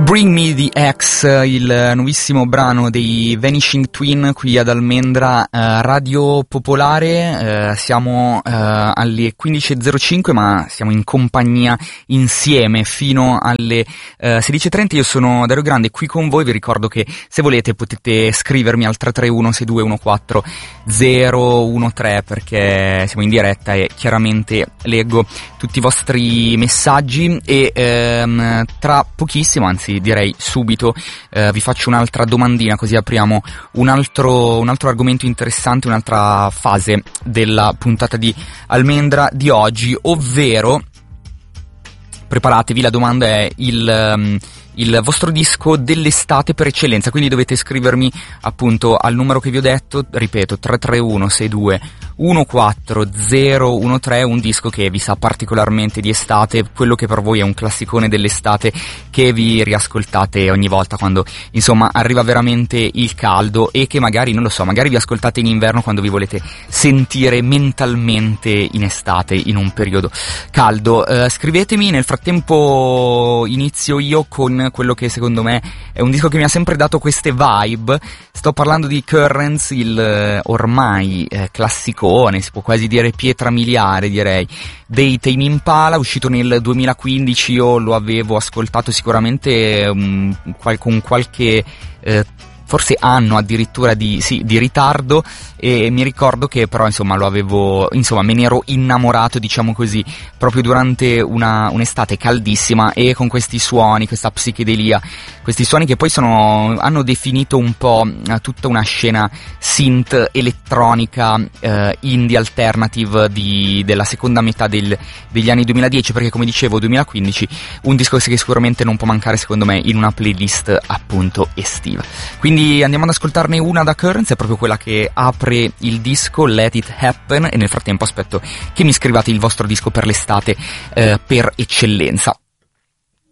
Bring Me the X, il nuovissimo brano dei Vanishing Twin qui ad Almendra, Radio Popolare. Siamo alle 15.05, ma siamo in compagnia insieme fino alle 16.30. Io sono Dario Grande, qui con voi. Vi ricordo che se volete potete scrivermi al 331 6214 013, perché siamo in diretta e chiaramente leggo tutti i vostri messaggi e tra pochissimo, anzi direi subito, vi faccio un'altra domandina, così apriamo un altro argomento interessante, un'altra fase della puntata di Almendra di oggi, ovvero preparatevi, la domanda è il vostro disco dell'estate per eccellenza, quindi dovete scrivermi appunto al numero che vi ho detto, ripeto 331 62 14013, un disco che vi sa particolarmente di estate, quello che per voi è un classicone dell'estate che vi riascoltate ogni volta quando insomma arriva veramente il caldo e che magari, non lo so, magari vi ascoltate in inverno quando vi volete sentire mentalmente in estate, in un periodo caldo. Scrivetemi, nel frattempo inizio io con quello che secondo me è un disco che mi ha sempre dato queste vibe. Sto parlando di Currents, il ormai classicone, si può quasi dire pietra miliare, direi, dei Tame Impala, uscito nel 2015. Io lo avevo ascoltato sicuramente con qualche forse anno addirittura di ritardo, e mi ricordo che però insomma me ne ero innamorato, diciamo così, proprio durante un'estate caldissima, e con questi suoni, questa psichedelia, questi suoni che poi hanno definito un po' tutta una scena synth elettronica indie alternative della seconda metà degli anni 2010, perché come dicevo 2015, un disco che sicuramente non può mancare secondo me in una playlist appunto estiva. Quindi andiamo ad ascoltarne una da Currents, è proprio quella che apre il disco, Let It Happen, e nel frattempo aspetto che mi scrivate il vostro disco per l'estate per eccellenza.